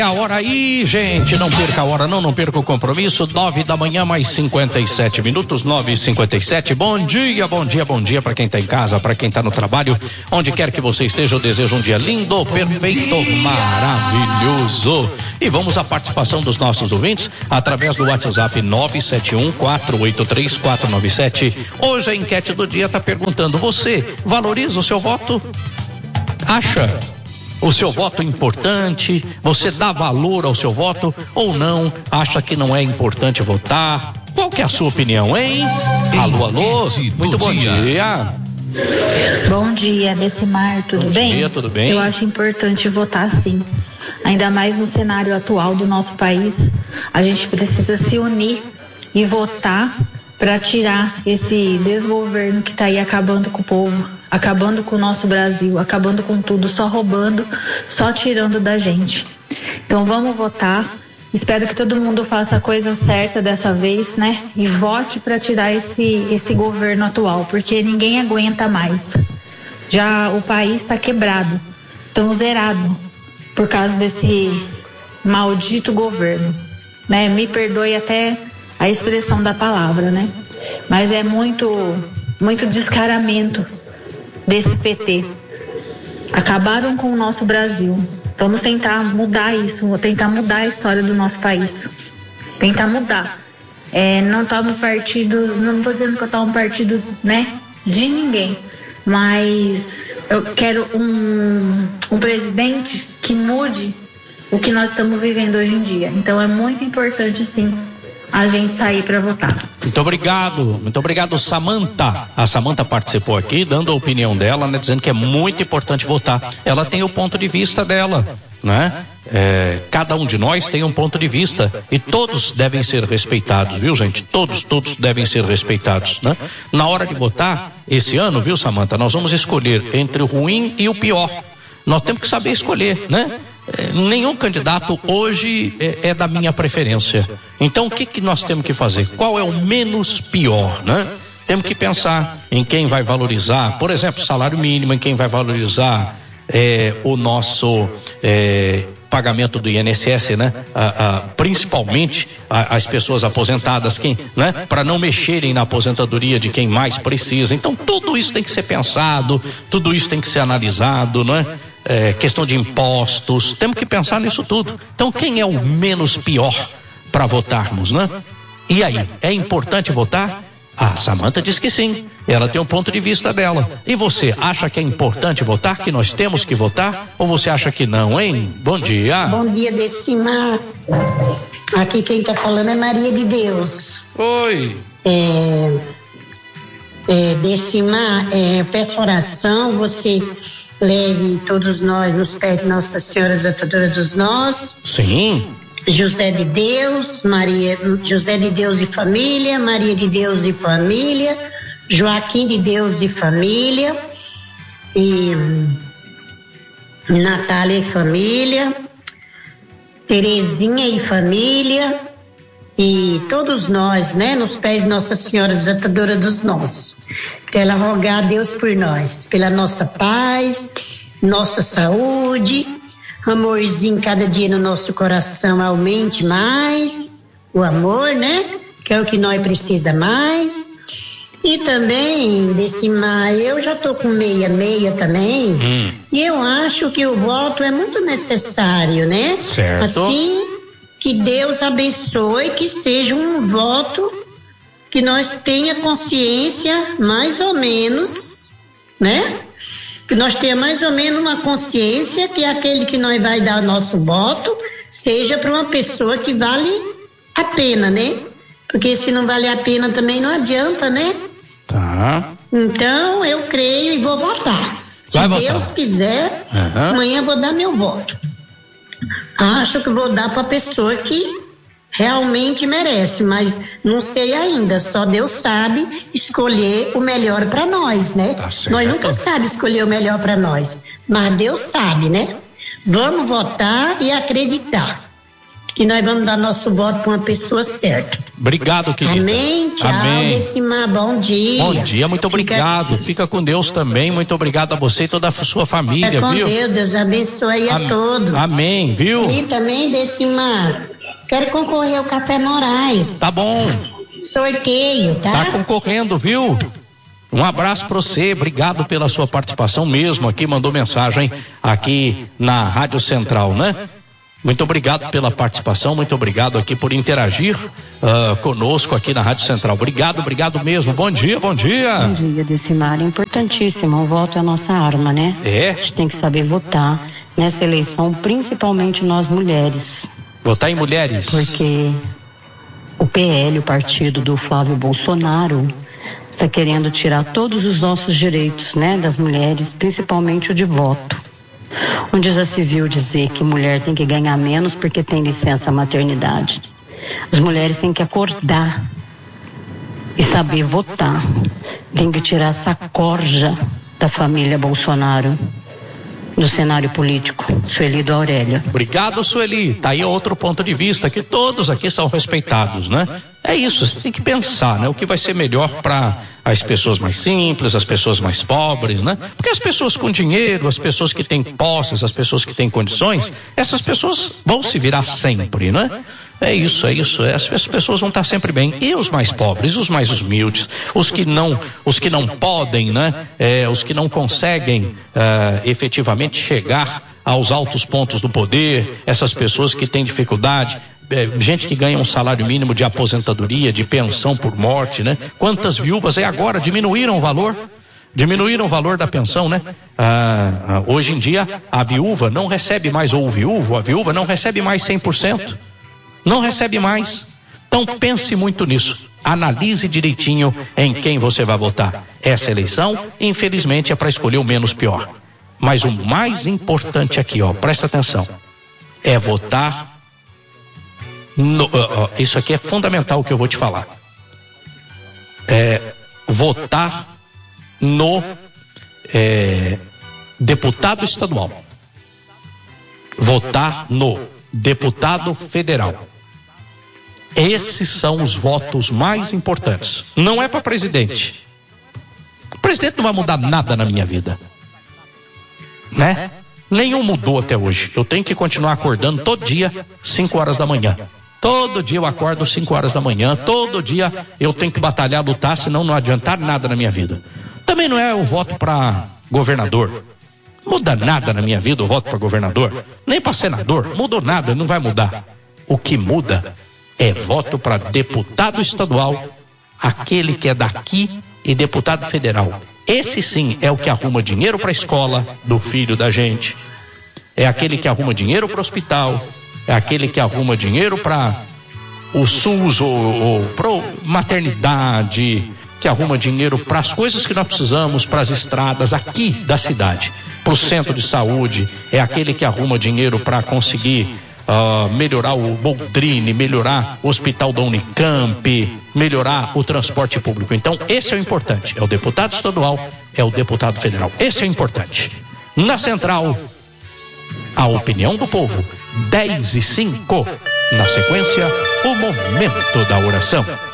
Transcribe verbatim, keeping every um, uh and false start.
A hora aí, gente, não perca a hora, não, não perca o compromisso. Nove da manhã, mais cinquenta e sete minutos, nove e cinquenta e sete. Bom dia, bom dia, bom dia para quem tá em casa, para quem tá no trabalho, onde quer que você esteja. Eu desejo um dia lindo, perfeito, maravilhoso. E vamos à participação dos nossos ouvintes através do WhatsApp nove sete um, quatro oito três, quatro nove sete. Hoje a enquete do dia tá perguntando: você valoriza o seu voto? Acha o seu voto importante? Você dá valor ao seu voto ou não? Acha que não é importante votar? Qual que é a sua opinião, hein? Alô, alô, muito bom dia. Bom dia, Decimar, tudo bom bem? Bom dia, tudo bem? Eu acho importante votar, sim. Ainda mais no cenário atual do nosso país. A gente precisa se unir e votar para tirar esse desgoverno que está aí acabando com o povo, acabando com o nosso Brasil, acabando com tudo, só roubando, só tirando da gente. Então vamos votar. Espero que todo mundo faça a coisa certa dessa vez, né? E vote para tirar esse, esse governo atual, porque ninguém aguenta mais. Já o país está quebrado, estamos zerados por causa desse maldito governo, né? Me perdoe até a expressão da palavra, né? Mas é muito, muito descaramento desse P T. Acabaram com o nosso Brasil. Vamos tentar mudar isso, vou tentar mudar a história do nosso país. Tentar mudar. É, não tomo partido, não estou dizendo que eu tomo partido, né, de ninguém, mas eu quero um, um presidente que mude o que nós estamos vivendo hoje em dia. Então é muito importante, sim, a gente sair para votar. Muito obrigado, muito obrigado, Samanta. A Samanta participou aqui, dando a opinião dela, né, dizendo que é muito importante votar. Ela tem o ponto de vista dela, né? É, cada um de nós tem um ponto de vista e todos devem ser respeitados, viu, gente? Todos, todos devem ser respeitados, né? Na hora de votar, esse ano, viu, Samanta, nós vamos escolher entre o ruim e o pior. Nós temos que saber escolher, né? É, nenhum candidato hoje é, é da minha preferência. Então o que que nós temos que fazer? Qual é o menos pior, né? Temos que pensar em quem vai valorizar, por exemplo, salário mínimo, em quem vai valorizar é, o nosso é, pagamento do I N S S, né? A, a, principalmente a, as pessoas aposentadas, quem, né? Para não mexerem na aposentadoria de quem mais precisa. Então tudo isso tem que ser pensado, tudo isso tem que ser analisado, não é? É, questão de impostos, temos que pensar nisso tudo. Então quem é o menos pior para votarmos, né? E aí, é importante votar? A Samanta diz que sim, ela tem um ponto de vista dela. E você, acha que é importante votar, que nós temos que votar? Ou você acha que não, hein? Bom dia. Bom dia, Decimar. Aqui quem está falando é Maria de Deus. Oi. É, é, Decimar, é, peço oração, você leve todos nós nos pés de Nossa Senhora Datadora dos Nós. Sim. José de Deus, Maria, José de Deus e família, Maria de Deus e família, Joaquim de Deus e família, e Natália e família, Terezinha e família, e todos nós, né, nos pés de Nossa Senhora Desatadora dos Nós. Para ela rogar a Deus por nós, pela nossa paz, nossa saúde, amorzinho cada dia no nosso coração aumente mais, o amor, né, que é o que nós precisa mais. E também, Decimar, eu já tô com meia meia também, hum. e eu acho que o voto é muito necessário, né? Certo. Assim, que Deus abençoe, que seja um voto que nós tenha consciência mais ou menos, né? Que nós tenha mais ou menos uma consciência que aquele que nós vai dar nosso voto seja para uma pessoa que vale a pena, né? Porque se não vale a pena também não adianta, né? Tá. Então eu creio e vou votar. Se vai Deus votar. quiser, uhum. amanhã eu vou dar meu voto. Acho que vou dar para a pessoa que realmente merece, mas não sei ainda, só Deus sabe escolher o melhor para nós, né? Tá certo. Nós nunca sabemos escolher o melhor para nós, mas Deus sabe, né? Vamos votar e acreditar e nós vamos dar nosso voto para uma pessoa certa. Obrigado, querida. Amém. Tchau, Amém. Decimar. Bom dia. Bom dia, muito obrigado. Fica, Fica com Deus também. Muito obrigado a você e toda a sua família, Fica com viu? Deus, Deus abençoe a Am- todos. Amém, viu? E também, Decimar, quero concorrer ao Café Moraes. Tá bom. Sorteio, tá? Tá concorrendo, viu? Um abraço para você, obrigado pela sua participação mesmo aqui, mandou mensagem aqui na Rádio Central, né? Muito obrigado pela participação, muito obrigado aqui por interagir uh, conosco aqui na Rádio Central. Obrigado, obrigado mesmo. Bom dia, bom dia. Bom dia, Decimar. É importantíssimo, o voto é a nossa arma, né? É. A gente tem que saber votar nessa eleição, principalmente nós mulheres. Votar em mulheres. Porque o P L, o partido do Flávio Bolsonaro, está querendo tirar todos os nossos direitos, né, das mulheres, principalmente o de voto. Onde já se viu dizer que mulher tem que ganhar menos porque tem licença maternidade. As mulheres têm que acordar e saber votar. Tem que tirar essa corja da família Bolsonaro do cenário político. Sueli do Aurélia. Obrigado, Sueli. Tá aí outro ponto de vista, que todos aqui são respeitados, né? É isso, você tem que pensar, né? O que vai ser melhor para as pessoas mais simples, as pessoas mais pobres, né? Porque as pessoas com dinheiro, as pessoas que têm posses, as pessoas que têm condições, essas pessoas vão se virar sempre, né? É isso, é isso. As pessoas vão estar sempre bem. E os mais pobres, os mais humildes, os que não, os que não podem, né? É, os que não conseguem é, efetivamente chegar aos altos pontos do poder, essas pessoas que têm dificuldade, é, gente que ganha um salário mínimo de aposentadoria, de pensão por morte, né? Quantas viúvas é agora diminuíram o valor? Diminuíram o valor da pensão, né? Ah, ah, hoje em dia a viúva não recebe mais, ou o viúvo, a viúva não recebe mais cem por cento. Não recebe mais. Então pense muito nisso. Analise direitinho em quem você vai votar. Essa eleição, infelizmente, é para escolher o menos pior. Mas o mais importante aqui, ó, presta atenção, é votar no, ó, ó, isso aqui é fundamental o que eu vou te falar. É votar no é, deputado estadual. Votar no deputado federal. Esses são os votos mais importantes. Não é para presidente. O presidente não vai mudar nada na minha vida, né? Nenhum mudou até hoje. Eu tenho que continuar acordando todo dia, cinco horas da manhã. Todo dia eu acordo cinco horas da manhã. Todo dia eu tenho que batalhar, lutar, senão não adiantar nada na minha vida. Também não é o voto para governador. Muda nada na minha vida o voto para governador, nem para senador, mudou nada, não vai mudar. O que muda é voto para deputado estadual, aquele que é daqui, e deputado federal. Esse sim é o que arruma dinheiro para a escola do filho da gente, é aquele que arruma dinheiro para o hospital, é aquele que arruma dinheiro para o SUS ou, ou para maternidade, que arruma dinheiro para as coisas que nós precisamos, para as estradas aqui da cidade, para o centro de saúde, é aquele que arruma dinheiro para conseguir uh, melhorar o Boldrini, melhorar o hospital da Unicamp, melhorar o transporte público. Então esse é o importante, é o deputado estadual, é o deputado federal, esse é o importante. Na Central, a opinião do povo, dez e cinco. Na sequência, o momento da oração.